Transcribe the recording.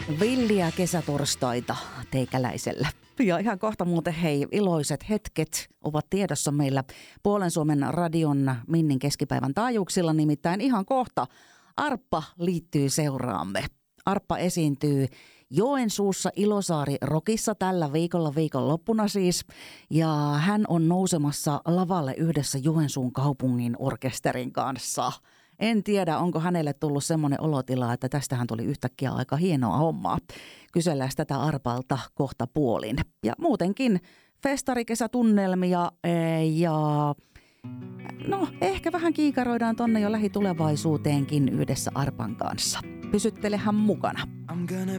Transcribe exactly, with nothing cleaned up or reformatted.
Villiä kesätorstaita teikäläisellä. Ja ihan kohta muuten hei, iloiset hetket ovat tiedossa meillä Puolen Suomen radion Minnin keskipäivän taajuuksilla. Nimittäin ihan kohta Arppa liittyy seuraamme. Arppa esiintyy Joensuussa Ilosaari Rockissa tällä viikolla viikonloppuna siis. Ja hän on nousemassa lavalle yhdessä Joensuun kaupungin orkesterin kanssa. En tiedä, onko hänelle tullut semmoinen olotila, että tästähän tuli yhtäkkiä aika hienoa hommaa. Kysellään tätä Arpalta kohta puolin. Ja muutenkin festarikesätunnelmia ja no ehkä vähän kiikaroidaan tonne jo lähitulevaisuuteenkin yhdessä Arpan kanssa. Pysyttelehän mukana. I'm gonna